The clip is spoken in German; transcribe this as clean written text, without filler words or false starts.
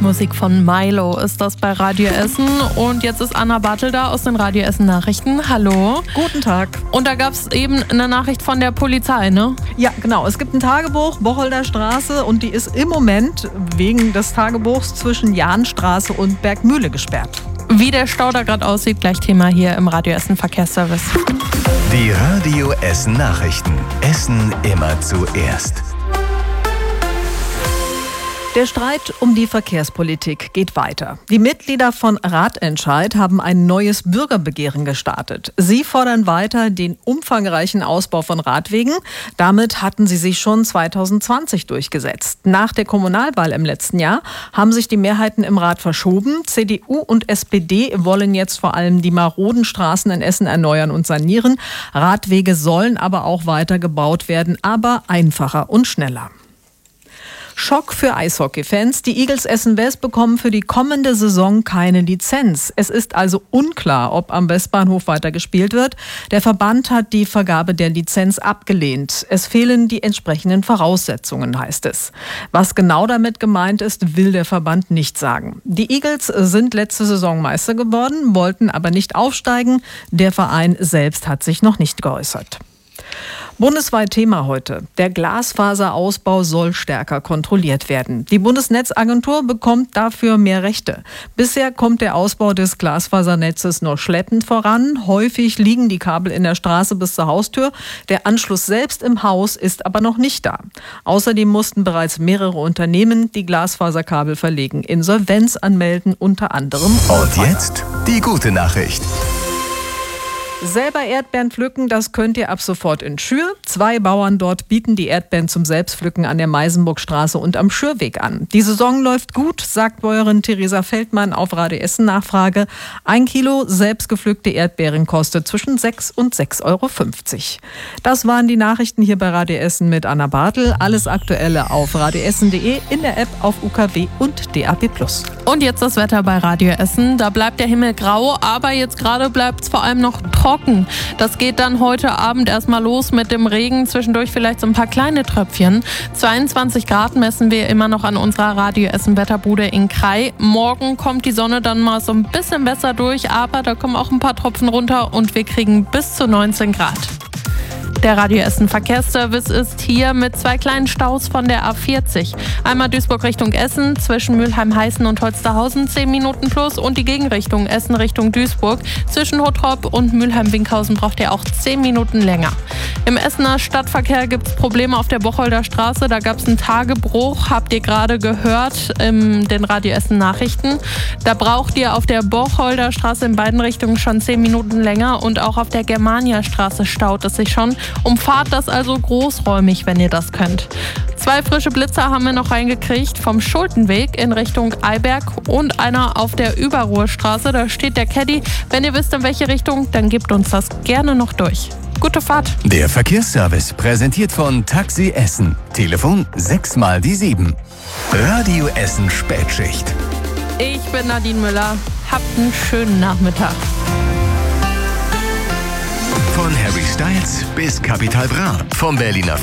Musik von Milo ist das bei Radio Essen. Und jetzt ist Anna Bartel da aus den Radio Essen Nachrichten. Hallo. Guten Tag. Und da gab es eben eine Nachricht von der Polizei, ne? Ja, genau. Es gibt ein Tagebuch, Bocholder Straße, und die ist im Moment wegen des Tagebuchs zwischen Jahnstraße und Bergmühle gesperrt. Wie der Stau da gerade aussieht, gleich Thema hier im Radio Essen Verkehrsservice. Die Radio Essen Nachrichten. Essen immer zuerst. Der Streit um die Verkehrspolitik geht weiter. Die Mitglieder von Radentscheid haben ein neues Bürgerbegehren gestartet. Sie fordern weiter den umfangreichen Ausbau von Radwegen. Damit hatten sie sich schon 2020 durchgesetzt. Nach der Kommunalwahl im letzten Jahr haben sich die Mehrheiten im Rat verschoben. CDU und SPD wollen jetzt vor allem die maroden Straßen in Essen erneuern und sanieren. Radwege sollen aber auch weiter gebaut werden, aber einfacher und schneller. Schock für Eishockey-Fans. Die Eagles Essen West bekommen für die kommende Saison keine Lizenz. Es ist also unklar, ob am Westbahnhof weiter gespielt wird. Der Verband hat die Vergabe der Lizenz abgelehnt. Es fehlen die entsprechenden Voraussetzungen, heißt es. Was genau damit gemeint ist, will der Verband nicht sagen. Die Eagles sind letzte Saison Meister geworden, wollten aber nicht aufsteigen. Der Verein selbst hat sich noch nicht geäußert. Bundesweit Thema heute. Der Glasfaserausbau soll stärker kontrolliert werden. Die Bundesnetzagentur bekommt dafür mehr Rechte. Bisher kommt der Ausbau des Glasfasernetzes nur schleppend voran. Häufig liegen die Kabel in der Straße bis zur Haustür. Der Anschluss selbst im Haus ist aber noch nicht da. Außerdem mussten bereits mehrere Unternehmen die Glasfaserkabel verlegen, Insolvenz anmelden, unter anderem. Und jetzt die gute Nachricht. Selber Erdbeeren pflücken, das könnt ihr ab sofort in Schür. 2 Bauern dort bieten die Erdbeeren zum Selbstpflücken an der Meisenburgstraße und am Schürweg an. Die Saison läuft gut, sagt Bäuerin Theresa Feldmann auf Radio Essen Nachfrage. 1 Kilo selbstgepflückte Erdbeeren kostet zwischen 6 und 6,50 Euro. Das waren die Nachrichten hier bei Radio Essen mit Anna Bartel. Alles Aktuelle auf radioessen.de, in der App auf UKW und DAB+. Und jetzt das Wetter bei Radio Essen. Da bleibt der Himmel grau, aber jetzt gerade bleibt es vor allem noch trocken. Das geht dann heute Abend erstmal los mit dem Regen, zwischendurch vielleicht so ein paar kleine Tröpfchen. 22 Grad messen wir immer noch an unserer Radio Essen Wetterbude in Krai. Morgen kommt die Sonne dann mal so ein bisschen besser durch, aber da kommen auch ein paar Tropfen runter und wir kriegen bis zu 19 Grad. Der Radio Essen Verkehrsservice ist hier mit 2 kleinen Staus von der A40. Einmal Duisburg Richtung Essen, zwischen Mülheim-Heißen und Holsterhausen 10 Minuten plus, und die Gegenrichtung Essen Richtung Duisburg. Zwischen Hottrop und Mülheim-Winkhausen braucht ihr auch 10 Minuten länger. Im Essener Stadtverkehr gibt es Probleme auf der Bocholder Straße. Da gab es einen Tagebruch, habt ihr gerade gehört in den Radio Essen Nachrichten. Da braucht ihr auf der Bocholder Straße in beiden Richtungen schon 10 Minuten länger, und auch auf der Germania Straße staut es sich schon. Umfahrt das also großräumig, wenn ihr das könnt. 2 frische Blitzer haben wir noch reingekriegt vom Schultenweg in Richtung Eiberg und einer auf der Überruhrstraße. Da steht der Caddy. Wenn ihr wisst, in welche Richtung, dann gebt uns das gerne noch durch. Gute Fahrt. Der Verkehrsservice präsentiert von Taxi Essen. Telefon 6x7. Radio Essen Spätschicht. Ich bin Nadine Müller. Habt einen schönen Nachmittag. Von Harry Styles bis Capital Bra. Vom Berliner